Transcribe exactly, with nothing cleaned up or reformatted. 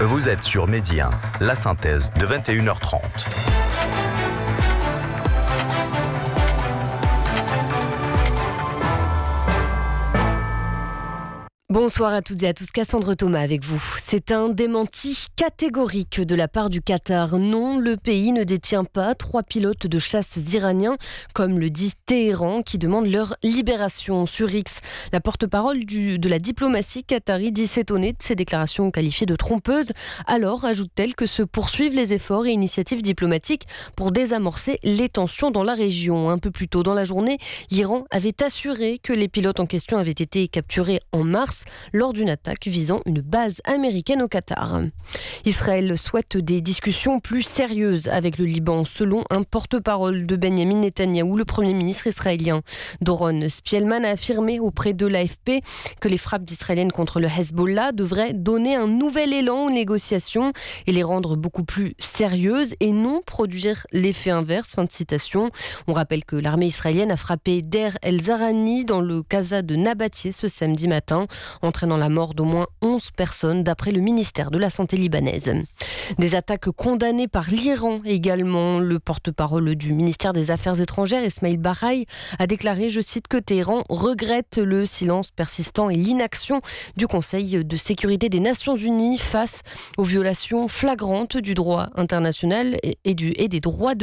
Vous êtes sur Midi un, la synthèse de vingt et une heures trente. Bonsoir à toutes et à tous, Cassandre Thomas avec vous. C'est un démenti catégorique de la part du Qatar. Non, le pays ne détient pas trois pilotes de chasse iraniens, comme le dit Téhéran, qui demande leur libération. Sur X, la porte-parole du, de la diplomatie qatari dit s'étonner de ces déclarations qualifiées de trompeuses. Alors, ajoute-t-elle que se poursuivent les efforts et initiatives diplomatiques pour désamorcer les tensions dans la région. Un peu plus tôt dans la journée, l'Iran avait assuré que les pilotes en question avaient été capturés en mars lors d'une attaque visant une base américaine au Qatar. Israël souhaite des discussions plus sérieuses avec le Liban, selon un porte-parole de Benjamin Netanyahou. Le Premier ministre israélien Doron Spielman a affirmé auprès de l'A F P que les frappes israéliennes contre le Hezbollah devraient donner un nouvel élan aux négociations et les rendre beaucoup plus sérieuses et non produire l'effet inverse. Fin de citation. On rappelle que l'armée israélienne a frappé Deir el-Zarani dans le Casa de Nabatieh ce samedi matin, entraînant la mort d'au moins onze personnes d'après le ministère de la Santé libanaise. Des attaques condamnées par l'Iran également. Le porte-parole du ministère des Affaires étrangères, Esmaïl Bahaï, a déclaré, je cite, que Téhéran regrette le silence persistant et l'inaction du Conseil de sécurité des Nations Unies face aux violations flagrantes du droit international et, du, et des droits de